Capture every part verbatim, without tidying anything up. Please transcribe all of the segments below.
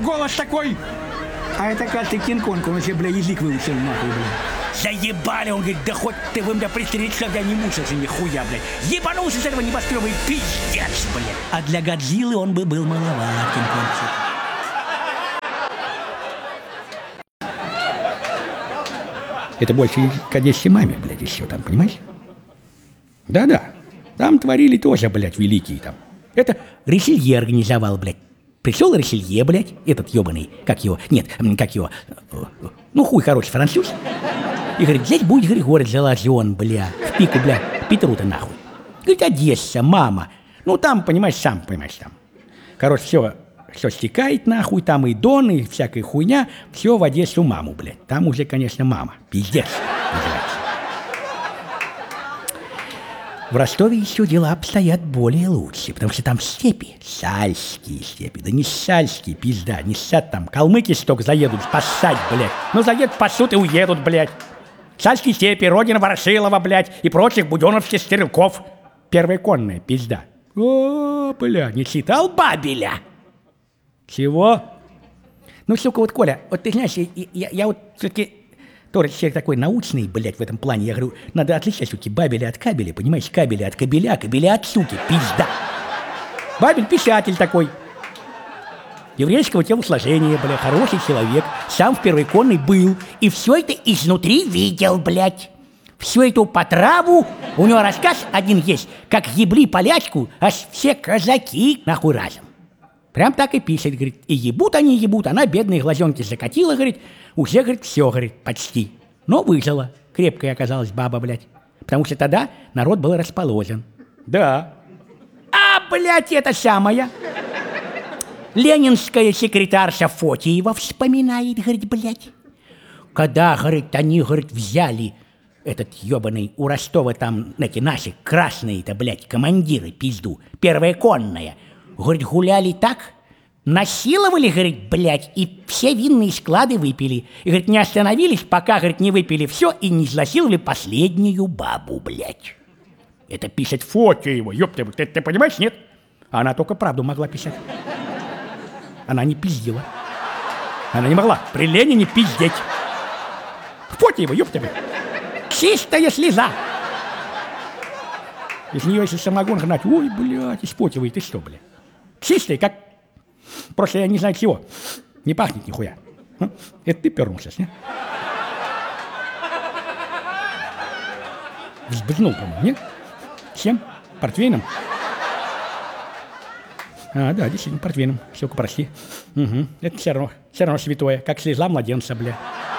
голос такой. А это, кажется, Кинг-Конг, он вообще, бля, язык выучил, нахуй, бля. Заебали, он говорит, да хоть ты вы меня пристрелить, чтобы я не мучился, нихуя, блядь. Ебанулся с этого небоскреба и пиздец, блядь. А для Годзиллы он бы был маловат, Кинг-Конг. Это больше к Одессе маме, блядь, еще там, понимаешь? Да-да, там творили тоже, блядь, великие там. Это Ришелье организовал, блядь. Пришел Ришелье, блядь, этот ебаный, как его, нет, как его, ну хуй хороший француз. И говорит, здесь будет Григорий Залазен, бля, в пику, бля, Петру-то нахуй. Говорит, Одесса, мама. Ну там, понимаешь, сам понимаешь, там. Короче, все, все стекает нахуй, там и Дон, и всякая хуйня, все в Одессу маму, блядь. Там уже, конечно, мама, пиздец называется. В Ростове еще дела обстоят более лучше, потому что там степи, сальские степи, да не сальские, пизда, не сад там, калмыки столько заедут спасать, блядь. Ну заедут, спасут и уедут, блядь. Сальские степи, родина Ворошилова, блядь, и прочих буденовских стрелков. Первая конная, пизда. О, бля, не читал Бабеля? Чего? Ну, сука, вот, Коля, вот ты знаешь, я, я, я вот все-таки тоже человек такой научный, блядь, в этом плане. Я говорю, надо отличать, суки, Бабеля от кабеля, понимаешь? Кабеля от кабеля, кабеля от суки, пизда. Бабель писатель такой. Еврейского телосложения, бля, хороший человек, сам в первой конной был, и все это изнутри видел, блядь. Всю эту потраву, у него рассказ один есть, как ебли полячку, аж все казаки нахуй разом. Прям так и пишет, говорит, и ебут они, ебут, она бедные глазенки закатила, говорит, уже, говорит, все, говорит, почти. Но выжила, крепкая оказалась баба, блядь, потому что тогда народ был расположен. Да. А, блядь, это самая... Ленинская секретарша Фотиева вспоминает, говорит, блядь, когда, говорит, они, говорит, взяли этот ебаный у Ростова там, эти наши красные-то, блядь, командиры, пизду, первая конная, говорит, гуляли так, насиловали, говорит, блядь, и все винные склады выпили. И, говорит, не остановились, пока, говорит, не выпили все и не изнасиловали последнюю бабу, блядь. Это пишет Фотиева, ёпта, ты, ты понимаешь, нет? Она только правду могла писать. Она не пиздила. Она не могла при Ленине пиздеть. Фотиева, ёб тебя. Чистая слеза. Из нее, если самогон гнать, ой, блядь, из Фотиевой, ты что, блядь? Чистая, как... Просто я не знаю чего. Не пахнет нихуя. Это ты пернулся, не? Взбызнул, по-моему, нет? Чем? Портвейном? А, да, действительно, портвейном. Сука, прости. Угу. Это все равно, все равно святое, как слеза младенца, бля.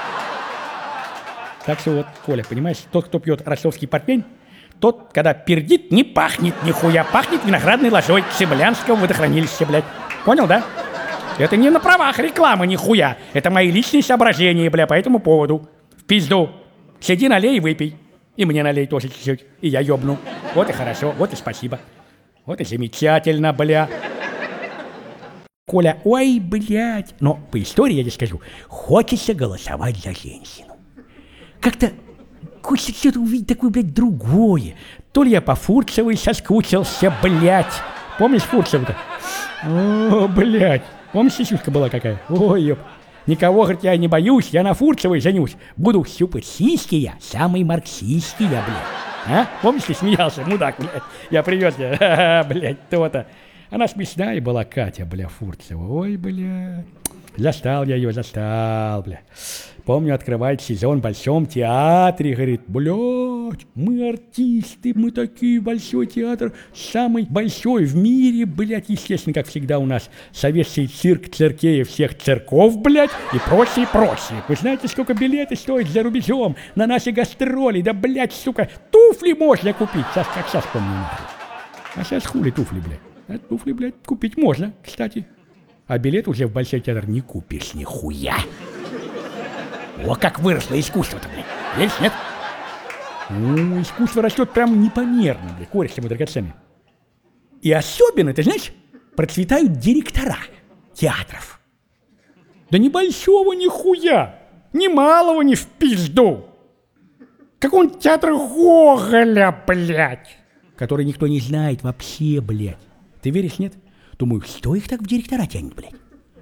Так что вот, Коля, понимаешь, тот, кто пьет ростовский портвейн, тот, когда пердит, не пахнет нихуя, пахнет виноградной лозой Цимлянского водохранилища, блядь. Понял, да? Это не на правах рекламы нихуя. Это мои личные соображения, бля, по этому поводу. В пизду. Сиди, налей и выпей. И мне налей тоже чуть-чуть. И я ёбну. Вот и хорошо, вот и спасибо. Вот и замечательно, бля. Коля, ой, блядь. Но по истории я тебе скажу, хочется голосовать за женщину. Как-то хочется что-то увидеть такое, блядь, другое. То ли я по Фурцевой соскучился, блядь. Помнишь Фурцеву-то? О, блядь. Помнишь, сисюшка была какая? Ой, ёп. Никого, говорит, я не боюсь, я на Фурцевой женюсь. Буду щупать сиськи я, самый марксистский я, блядь. А? Помнишь, ты смеялся, мудак, блядь? Я привез тебя, ха-ха, блядь, то-то. Она смешная была, Катя, бля, Фурцева. Ой, бля. Застал я ее, застал, бля. Помню, открывает сезон в Большом театре, говорит, блядь, мы артисты, мы такие, Большой театр, самый большой в мире, блядь, естественно, как всегда у нас советский цирк, циркеев всех церков, блядь, и прочее, прочее. Вы знаете, сколько билеты стоят за рубежом на наши гастроли, да, блядь, сука, туфли можно купить, сейчас, как сейчас помню, нахуй. А сейчас хули туфли, блядь. А туфли, блядь, купить можно, кстати. А билет уже в Большой театр не купишь нихуя. О, как выросло искусство-то, блядь. Видишь, нет? Ну, искусство растет прям непомерно, блядь, корешки мы драгоценные. И особенно, ты знаешь, процветают директора театров. Да ни большого нихуя, ни малого ни в пизду. Какого-нибудь театра Гоголя, блядь, который никто не знает вообще, блядь. Ты веришь, нет? Думаю, что их так в директора тянет, блядь?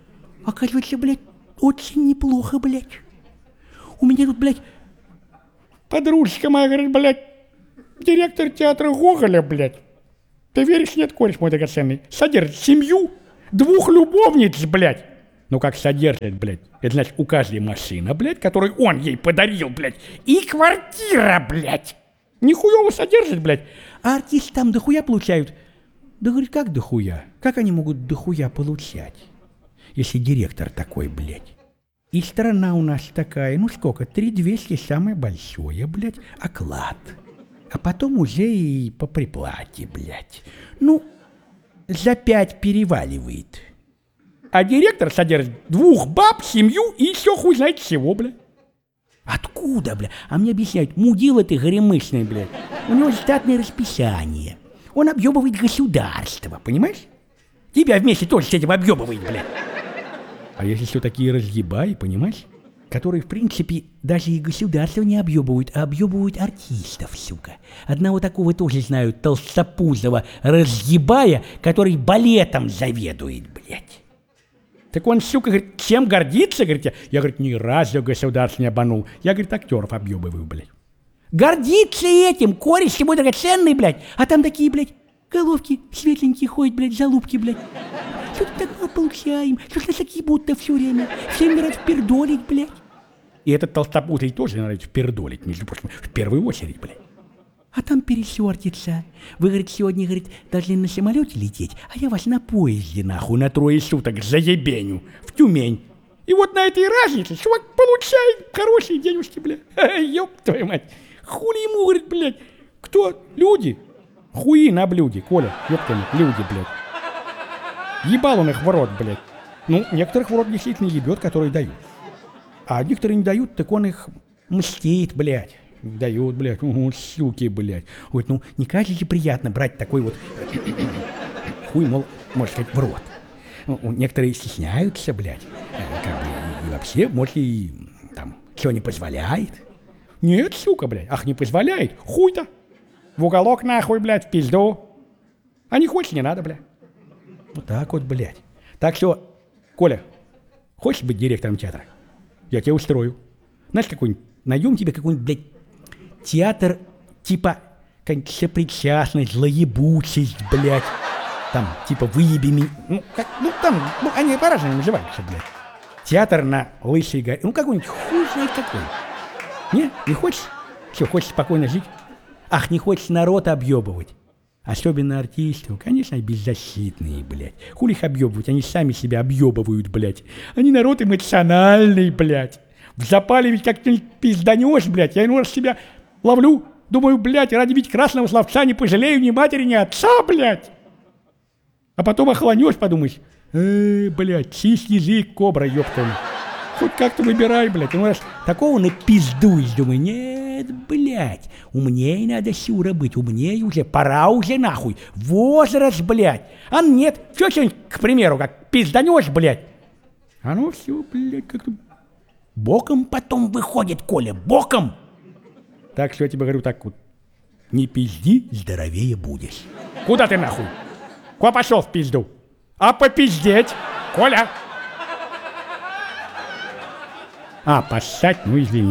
Оказывается, блядь, очень неплохо, блядь. У меня тут, блядь, подружка моя, говорит, блядь, директор театра Гоголя, блядь. Ты веришь, нет, кореш мой драгоценный? Содержит семью двух любовниц, блядь. Ну как содержит, блядь? Это значит, у каждой машина, блядь, которую он ей подарил, блядь. И квартира, блядь. Нихуёво содержит, блядь. А артисты там дохуя получают. Да, говорит, как дохуя? Как они могут дохуя получать, если директор такой, блядь? И страна у нас такая, ну сколько, три двести самое большое, блядь, оклад. А потом уже и по приплате, блядь. Ну, за пять переваливает. А директор содержит двух баб, семью и еще хуй знает чего, блядь. Откуда, блядь? А мне объясняют, мудила ты горемычный, блядь. У него штатное расписание. Он объебывает государство, понимаешь? Тебя вместе тоже с этим объебывает, блядь. А если все такие разъебаи, понимаешь? Которые, в принципе, даже и государство не объебывают, а объебывают артистов, сука. Одного такого тоже знаю, толстопузого разъебая, который балетом заведует, блядь. Так он, сука, говорит, чем гордится, говорит, я, я, говорит, ни разу государство не обманул. Я, говорит, актеров объебываю, блядь. Гордится этим, кореш ему драгоценный, блядь. А там такие, блядь, головки светленькие ходят, блядь, залупки, блядь. Что-то такое получаем, что ж нас такие будто все время. Всем нравится пердолить, блядь. И этот толстопузый тоже нравится пердолить, между прочим, в первую очередь, блядь. А там пересертится. Вы, говорит, сегодня, говорит, должны на самолете лететь, а я вас на поезде, нахуй, на трое суток заебеню, в Тюмень. И вот на этой разнице чувак получает хорошие денежки, блядь. Ёб твою мать. Хули ему, говорит, блядь. Кто? Люди? Хуи на блюде, Коля. Ёб твою мать, люди, блядь. Ебал он их в рот, блядь. Ну, некоторых в рот действительно ебет, которые дают. А некоторые не дают, так он их мстит, блядь. Дают, блядь, угу, суки, блядь. Ой, ну, не кажется приятно брать такой вот хуй, мол, можно сказать, в рот. Ну, некоторые стесняются, блядь. Как бы, и вообще, может, и там, что не позволяет. Нет, сука, блядь, ах, не позволяет, хуй-то. В уголок, нахуй, блядь, в пизду. А не хочешь, не надо, блядь. Вот так вот, блядь. Так что, Коля, хочешь быть директором театра? Я тебя устрою. Знаешь, какой-нибудь, найдем тебе какой-нибудь, блядь, театр типа какая-нибудь сопричастность, злоебучесть, блядь. Там, типа, выеби меня. Ну, как, ну, там, ну, они по-разному называются, блядь. Театр на Лысой горе. Ну, какой-нибудь, хуй знает какой. Не? Не хочешь? Что, хочешь спокойно жить? Ах, не хочешь народ объебывать. Особенно артистов, конечно, беззащитные, блядь. Хули их объебывать, они сами себя объебывают, блядь. Они народ эмоциональный, блядь. В запале ведь как-нибудь пизданешь, блядь. Я иной раз себя ловлю, думаю, блядь, ради ведь красного словца не пожалею ни матери, ни отца, блядь. А потом охланешь, подумаешь, э, блядь, чист язык, кобра, ёптами. Хоть как-то выбирай, блядь. Иной раз такого напиздуешь, думаю, нет, блядь, умнее надо, Сюра, быть, умнее уже, пора уже, нахуй. Возраст, блядь. А нет, все сегодня, к примеру, как пизданешь, блядь. А ну все, блядь, как-то боком потом выходит, Коля, боком. Так что я тебе говорю так вот, не пизди, здоровее будешь. Куда ты нахуй? Куда пошел в пизду? А попиздеть, Коля? А, поссать, ну извини.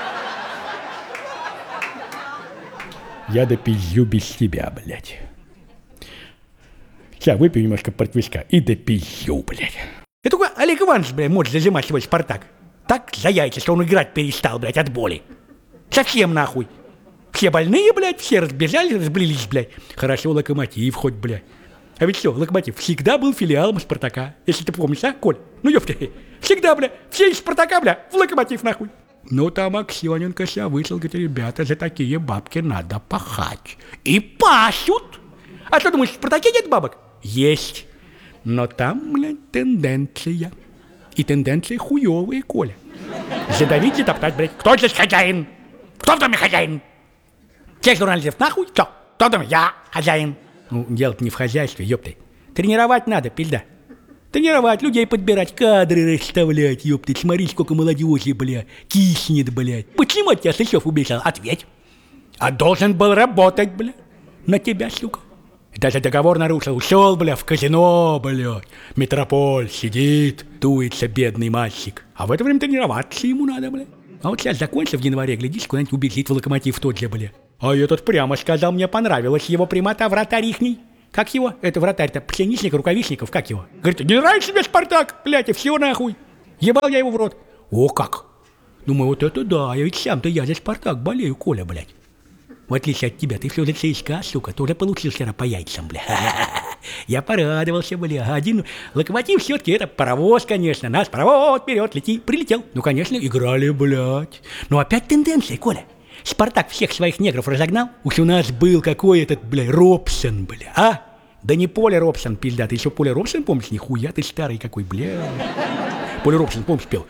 Я допизжу без тебя, блядь. Сейчас выпью немножко портвейска и допизжу, блядь. Это только Олег Иванович, блядь, может зажимать свой «Спартак». Так за яйца, что он играть перестал, блядь, от боли. Совсем нахуй. Все больные, блядь, все разбежались, разбрелись, блядь. Хорошо, Локомотив хоть, блядь. А ведь что, Локомотив всегда был филиалом Спартака. Если ты помнишь, а, Коль? Ну, ёпта, всегда, бля, все из Спартака, бля, в Локомотив, нахуй. Ну, там Аксененко себя вышел, говорит, ребята, за такие бабки надо пахать. И пашут. А что, думаешь, в Спартаке нет бабок? Есть. Но там, блядь, тенденция. И тенденции хуёвые, Коля. Задавить и топтать, блядь. Кто здесь хозяин? Кто в доме хозяин? Всех журналистов нахуй? Кто? Кто в доме? Я хозяин. Ну, дело-то не в хозяйстве, ёпты. Тренировать надо, пизда. Тренировать, людей подбирать, кадры расставлять, ёпты. Смотри, сколько молодежи, бля, киснет, блядь. Почему от тебя Сычев убежал? Ответь. А должен был работать, бля. На тебя, сука. Даже договор нарушил, ушел, бля, в казино, блядь. Метрополь сидит, дуется бедный мальчик. А в это время тренироваться ему надо, бля. А вот сейчас закончится в январе, глядишь, куда-нибудь убежит в Локомотив тот же, бля. А этот прямо сказал, мне понравилась его прямота, вратарь ихний. Как его? Это вратарь-то, Пшеничник, Рукавишников, как его? Говорит, не нравится тебе Спартак, блядь, и все нахуй. Ебал я его в рот. О, как? Думаю, вот это да, я ведь сам-то я за Спартак болею, Коля, блядь. В отличие от тебя, ты все за ЦСКА, сука, тоже получил вчера по яйцам, бля. Я порадовался, бля. Один Локомотив все-таки это паровоз, конечно. Нас паровоз, вперед, лети, прилетел. Ну, конечно, играли, блядь. Но опять тенденция, Коля. Спартак всех своих негров разогнал. Уж у нас был какой этот, бля, Робсон, бля, а? Да не Поля Робсон, пизда. Ты еще Поля Робсон помнишь? Нихуя ты старый какой, бля. Поля Робсон, помнишь, пел?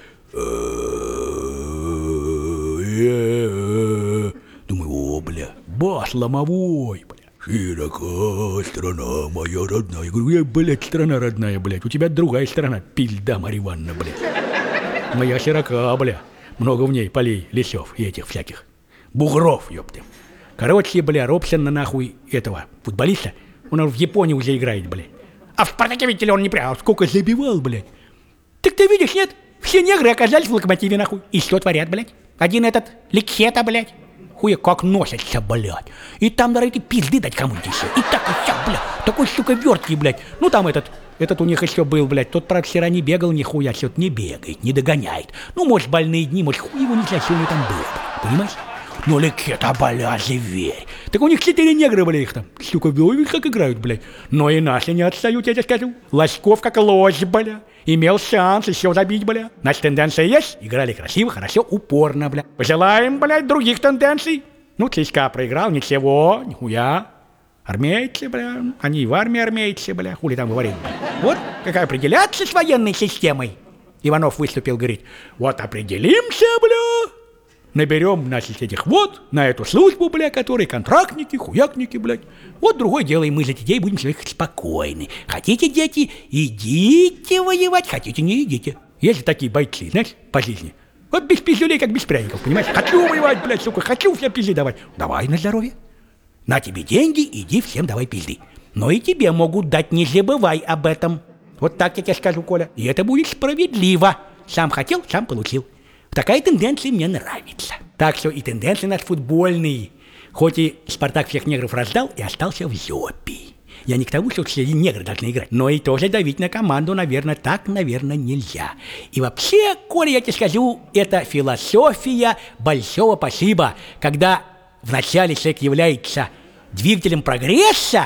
Думаю, о, бля, бас ломовой, бля. Широка страна моя родная. Я говорю, я, блядь, страна родная, блядь. У тебя другая страна, пизда, Марья Ивановна, блядь. Моя широка, бля. Много в ней полей, лесов и этих всяких. Бугров, ёпты. Короче, бля, Робсон на нахуй этого футболиста. Он в Японии уже играет, блядь. А в Спартаке, видите ли, он не прям, сколько забивал, блядь. Так ты видишь, нет? Все негры оказались в Локомотиве, нахуй. И что творят, блядь? Один этот Ликхета, блядь. Хуя как носятся, блядь. И там, наверное, эти пизды дать кому-нибудь еще. И так и сяк, блядь. Такой, сука, верткий, блядь. Ну там этот, этот у них еще был, блядь. Тот, правда, вчера не бегал, нихуя, что-то не бегает, не догоняет. Ну, может, больные дни, может, хуй его не знаю, что у него там было, блядь. Понимаешь? Ну, Ликхета, бля, зверь. Так у них четыре негра, блядь, их там. Сука, ой, как играют, блядь. Но и наши не отстают, я тебе скажу. Лоськов как лось, бля. Имел шанс еще забить, бля. Значит, тенденция есть. Играли красиво, хорошо, упорно, бля. Пожелаем, блядь, других тенденций. Ну, ЦСКА проиграл, ничего, нихуя. Армейцы, бля. Они в армии армейцы, бля. Хули там говорить, бля. Вот как определяться с военной системой. Иванов выступил, говорит, вот определимся, бля. Наберем, значит, этих вот на эту службу, бля, которые контрактники, хуякники, блядь. Вот другое дело, и мы за детей будем человек спокойны. Хотите, дети, идите воевать, хотите, не идите. Есть же такие бойцы, знаешь, по жизни. Вот без пиздюлей, как без пряников, понимаешь? Хочу воевать, блядь, сука, хочу всем пизды давать. Давай на здоровье. На тебе деньги, иди всем давай пизды. Но и тебе могут дать, не забывай об этом. Вот так я тебе скажу, Коля. И это будет справедливо. Сам хотел, сам получил. Такая тенденция мне нравится. Так что и тенденции у нас футбольные. Хоть и Спартак всех негров раздал и остался в жопе. Я не к тому, что все негры должны играть, но и тоже давить на команду, наверное, так, наверное, нельзя. И вообще, Коля, я тебе скажу, это философия большого спасибо. Когда вначале человек является двигателем прогресса,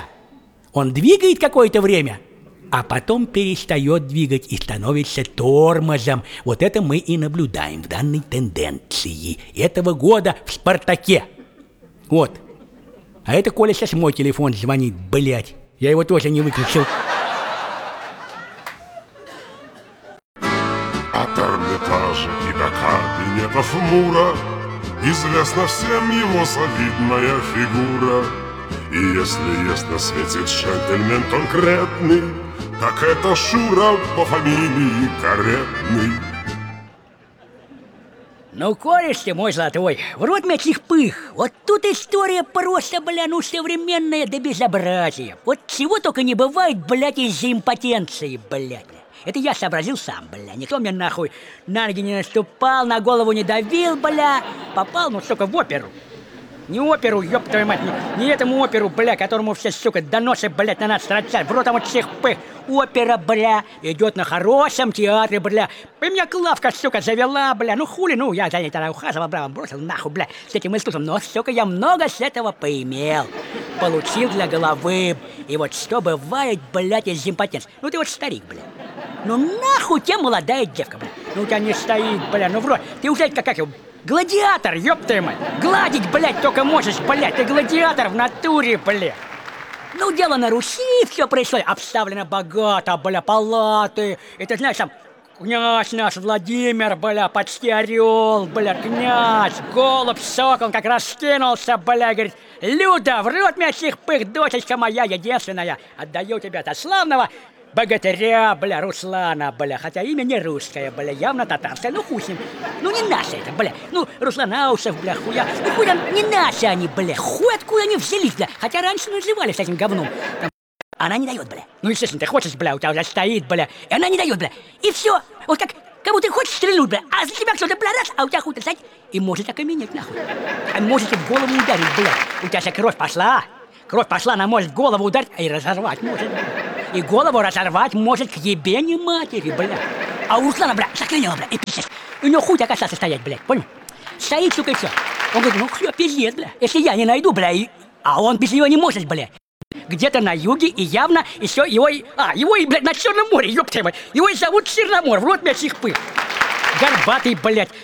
он двигает какое-то время, а потом перестает двигать и становится тормозом. Вот это мы и наблюдаем в данной тенденции этого года в «Спартаке». Вот. А это Коля сейчас мой телефон звонит, блядь. Я его тоже не выключил. От Эрмитажа и до кабинетов Мура известна всем его солидная фигура. И если есть на свете джентльмен конкретный, так это Шура по фамилии Каретный. Ну, кореш ты мой золотой, в рот мячих пых. Вот тут история просто, бля, ну современная до безобразия. Вот чего только не бывает, блядь, из-за импотенции, блядь. Это я сообразил сам, бля. Никто мне нахуй на ноги не наступал, на голову не давил, бля. Попал, ну, сука, в оперу. Не оперу, ёб твою мать, не, не этому оперу, бля, которому все, сука, доносы, блядь, на нас строчат. В рот там вот всех пых. Опера, бля, идет на хорошем театре, бля. И меня Клавка, сука, завела, бля. Ну хули, ну, я за ней тогда ухаживал, бля, бросил нахуй, бля, с этим искусством. Но, сука, я много с этого поимел. Получил для головы. И вот что бывает, блядь, из импотенции. Ну ты вот старик, бля. Ну нахуй тебе молодая девка, бля. Ну у тебя не стоит, бля, ну в рот. Ты уже как, как его... Гладиатор, ёб твою мать! Гладить, блядь, только можешь, блядь! Ты гладиатор в натуре, блядь! Ну, дело на Руси, все происходит. Обставлено богато, бля, палаты. Это, знаешь, там, князь наш Владимир, бля, почти орел, бля, князь, голубь, сокол, как раскинулся, бля, говорит, Люда, в рот мясих пых, дочечка моя единственная, отдаю тебя до славного богатыря, бля, Руслана, бля, хотя имя не русское, бля, явно татарское, ну хуй с ним, ну не наше это, бля, ну Руслан Аусов, бля, хуя, ну хуя, не наши они, бля, хуй откуда они взялись, бля, хотя раньше назывались этим говном. Она не дает, бля. Ну, естественно, ты хочешь, бля, у тебя уже стоит, бля. И она не дает, бля. И все. Вот как, как будто ты хочешь стрельнуть, бля. А за тебя кто-то, бля, раз, а у тебя хуй, знаете, и может окаменеть, нахуй. А можете в голову ударить, бля. У тебя же кровь пошла. Кровь пошла, она может в голову ударить, и разорвать может, бля. И голову разорвать может к ебени матери, бля. А у Руслана, бля, заклинило, бля, и пиздец. У него хуй так остался стоять, блядь, понял? Стоит, сука, и все. Он говорит, ну все, пиздец, бля. Если я не найду, бля, и... а он без него не может, бля. Где-то на юге, и явно еще его... и- А, его и, блядь, на Черном море, ёб твою мать. Его и зовут Черномор, в рот мясих пых. Горбатый, блядь.